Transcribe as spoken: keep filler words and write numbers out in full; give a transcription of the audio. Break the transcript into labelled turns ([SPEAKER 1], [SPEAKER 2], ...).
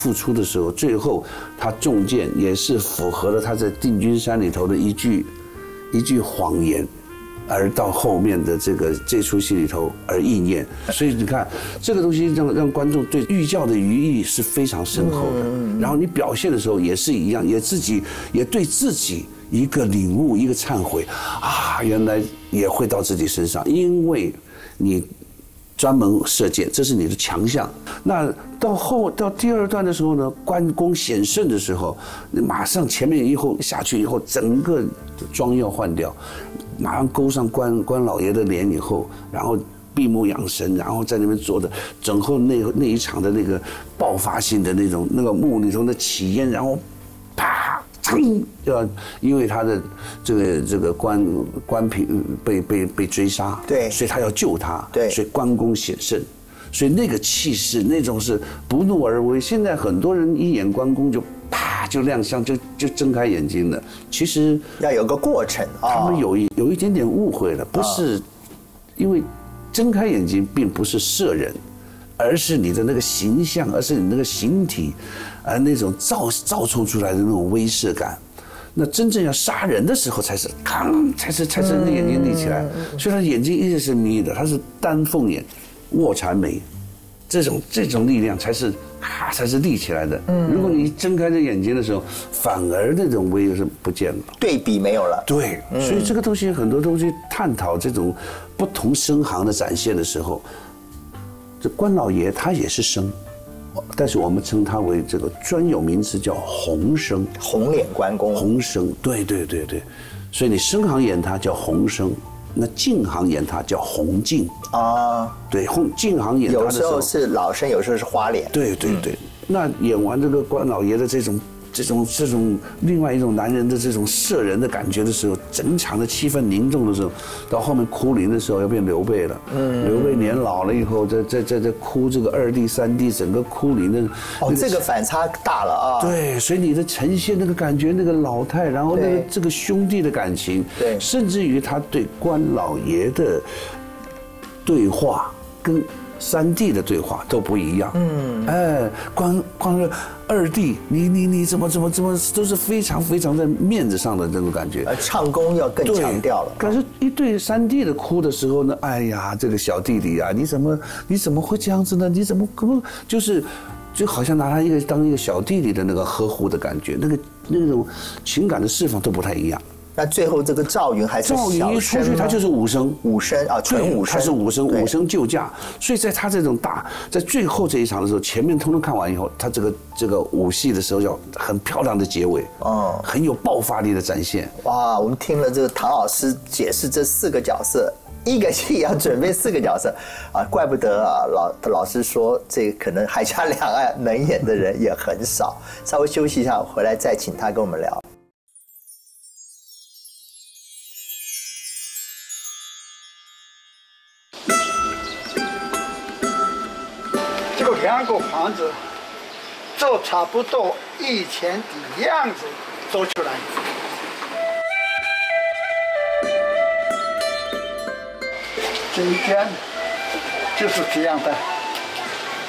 [SPEAKER 1] 复出的时候，最后他中箭也是符合了他在定军山里头的一句一句谎言。而到后面的这个这出戏里头而应验，所以你看这个东西让让观众对寓教的寓意是非常深厚的。然后你表现的时候也是一样，也自己也对自己一个领悟，一个忏悔啊，原来也会到自己身上，因为你专门射箭，这是你的强项。那到后到第二段的时候呢，关公显圣的时候，马上前面以后下去以后，整个妆要换掉。马上勾上关关老爷的脸以后，然后闭目养神，然后在那边坐着，整后那那一场的那个爆发性的那种那个墓里头的起烟，然后啪噌，要因为他的这个这个关关平被被被追杀，
[SPEAKER 2] 对，
[SPEAKER 1] 所以他要救他，
[SPEAKER 2] 对，
[SPEAKER 1] 所以关公显圣。所以那个气势，那种是不怒而威。现在很多人一眼关公就啪就亮相，就就睁开眼睛了。其实
[SPEAKER 2] 要有个过程啊。
[SPEAKER 1] 他们有一有一点点误会了，不是因为睁开眼睛并不是射人，而是你的那个形象，而是你那个形体，而那种造造出出来的那种威慑感。那真正要杀人的时候，才是吭，才是才是那眼睛立起来。所以他眼睛一直是眯的，他是丹凤眼。卧蚕眉，这种这种力量才是啊，才是立起来的。如果你睁开这眼睛的时候，反而那种威是不见了，
[SPEAKER 2] 对比没有了。
[SPEAKER 1] 对，所以这个东西很多东西探讨这种不同声行的展现的时候，这关老爷他也是生，但是我们称他为这个专有名词叫红生，
[SPEAKER 2] 红脸关公，
[SPEAKER 1] 红生，对对对对，所以你声行演他叫红生。那净行演他叫红净啊，对，红净行演他的时候，
[SPEAKER 2] 有时候是老生，有时候是花脸。
[SPEAKER 1] 对对对，嗯、那演完这个关老爷的这种这种这种另外一种男人的这种摄人的感觉的时候，整场的气氛凝重的时候，到后面哭灵的时候要变刘备了。嗯，刘备年老了以后，在在在在哭这个二弟三弟，整个哭灵的。
[SPEAKER 2] 哦，这个反差大了啊。
[SPEAKER 1] 对，所以你的呈现那个感觉，那个老态，然后那个这个兄弟的感情，
[SPEAKER 2] 对，
[SPEAKER 1] 甚至于他对关老爷的对话跟三弟的对话都不一样。嗯，哎，关关二弟，你你你怎么怎么怎么都是非常非常在面子上的这种感觉。
[SPEAKER 2] 呃，唱功要更强调了。
[SPEAKER 1] 可是，一对三弟的哭的时候呢，哎呀，这个小弟弟啊，你怎么你怎么会这样子呢？你怎么可不就是？就好像拿他一个当一个小弟弟的那个呵护的感觉，那个那种情感的释放都不太一样。
[SPEAKER 2] 那最后这个赵云还是
[SPEAKER 1] 赵云一出去，他就是武生，
[SPEAKER 2] 武生啊，纯武生，
[SPEAKER 1] 他是武生，武生救驾。所以在他这种大，在最后这一场的时候，前面通通看完以后，他这个这个武戏的时候要很漂亮的结尾，哦，很有爆发力的展现。
[SPEAKER 2] 哇，我们听了这个唐老师解释这四个角色。一个戏要准备四个角色，啊，怪不得啊，老老师说这个可能海峡两岸能演的人也很少。稍微休息一下，回来再请他跟我们聊。
[SPEAKER 3] 这个两个房子做差不多以前的样子做出来。这一间就是这样的。